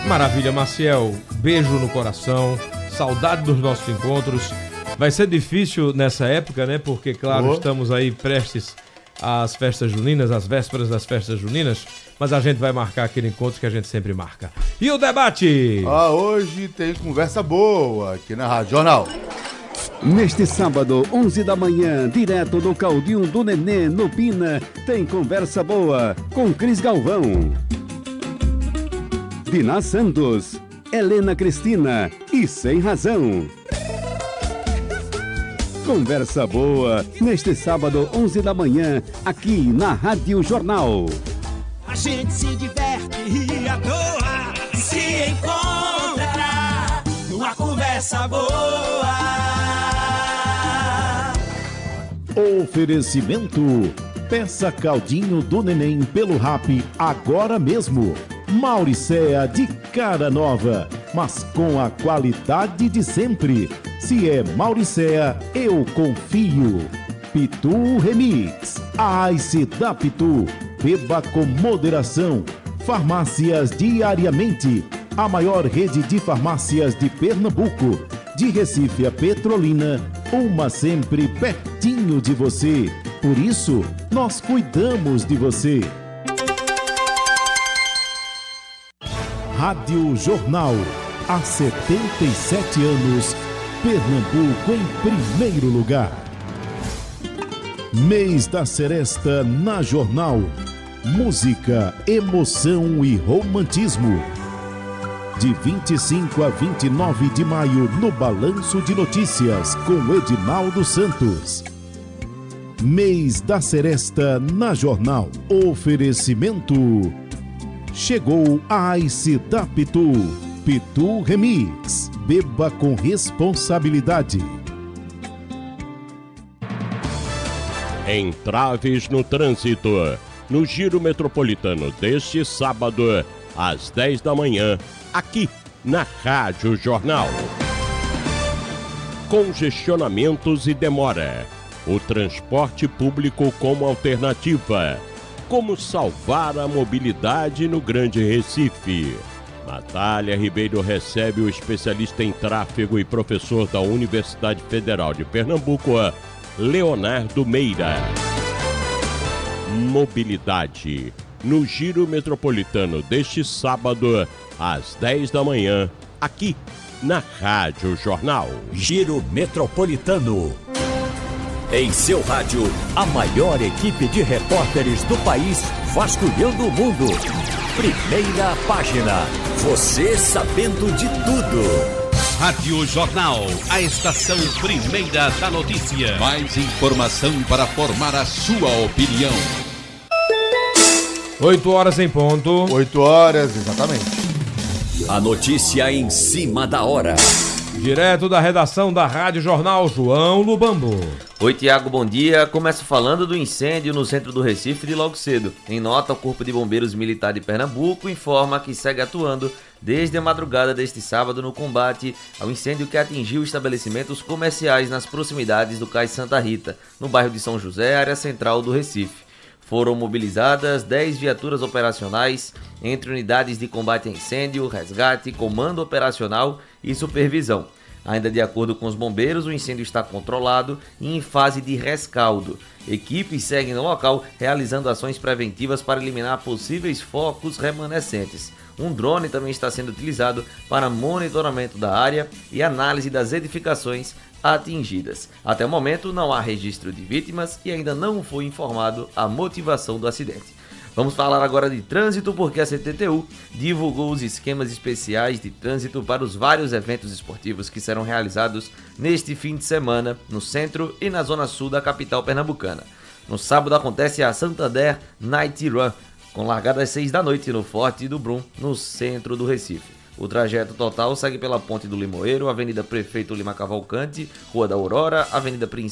Maravilha, Maciel. Beijo no coração. Saudade dos nossos encontros. Vai ser difícil nessa época, né? Porque, claro, estamos aí prestes às festas juninas, às vésperas das festas juninas. Mas a gente vai marcar aquele encontro que a gente sempre marca. E o debate? Hoje tem conversa boa aqui na Rádio Jornal. Neste sábado, 11 da manhã, direto do Caldinho do Nenê, no Pina, tem conversa boa com Cris Galvão, Diná Santos, Helena Cristina e Sem Razão. Conversa boa, neste sábado, 11 da manhã, aqui na Rádio Jornal. A gente se diverte e à toa se encontra numa conversa boa. Oferecimento: peça Caldinho do Neném pelo Rap agora mesmo. Mauricéa de cara nova, mas com a qualidade de sempre. Se é Mauricéa, eu confio. Pitu Remix, a Ice da Pitu. Beba com moderação. Farmácias Diariamente, a maior rede de farmácias de Pernambuco. De Recife a Petrolina, uma sempre pertinho de você. Por isso, nós cuidamos de você. Rádio Jornal, há 77 anos, Pernambuco em primeiro lugar. Mês da Seresta na Jornal. Música, emoção e romantismo. De 25 a 29 de maio, no Balanço de Notícias, com Edinaldo Santos. Mês da Seresta na Jornal. Oferecimento: chegou a Ice da Pitu. Pitu Remix. Beba com responsabilidade. Entraves no trânsito. No Giro Metropolitano deste sábado, às 10 da manhã, aqui na Rádio Jornal. Congestionamentos e demora. O transporte público como alternativa. Como salvar a mobilidade no Grande Recife. Natália Ribeiro recebe o especialista em tráfego e professor da Universidade Federal de Pernambuco, Leonardo Meira. Mobilidade. No Giro Metropolitano deste sábado, às 10 da manhã, aqui na Rádio Jornal. Giro Metropolitano. Em seu rádio, a maior equipe de repórteres do país vasculhando o mundo. Primeira página. Você sabendo de tudo. Rádio Jornal, a estação primeira da notícia. Mais informação para formar a sua opinião. 8 horas em ponto. 8 horas, exatamente. A notícia em cima da hora. Direto da redação da Rádio Jornal, João Lubambo. Oi, Tiago, bom dia. Começo falando do incêndio no centro do Recife de logo cedo. Em nota, o Corpo de Bombeiros Militar de Pernambuco informa que segue atuando desde a madrugada deste sábado no combate ao incêndio que atingiu estabelecimentos comerciais nas proximidades do Cais Santa Rita, no bairro de São José, área central do Recife. Foram mobilizadas 10 viaturas operacionais, entre unidades de combate a incêndio, resgate, comando operacional e supervisão. Ainda de acordo com os bombeiros, o incêndio está controlado e em fase de rescaldo. Equipes seguem no local realizando ações preventivas para eliminar possíveis focos remanescentes. Um drone também está sendo utilizado para monitoramento da área e análise das edificações atingidas. Até o momento não há registro de vítimas e ainda não foi informado a motivação do acidente. Vamos falar agora de trânsito, porque a CTTU divulgou os esquemas especiais de trânsito para os vários eventos esportivos que serão realizados neste fim de semana no centro e na zona sul da capital pernambucana. No sábado acontece a Santander Night Run, com largada às 6 da noite no Forte do Brum, no centro do Recife. O trajeto total segue pela Ponte do Limoeiro, Avenida Prefeito Lima Cavalcante, Rua da Aurora, Avenida Princesa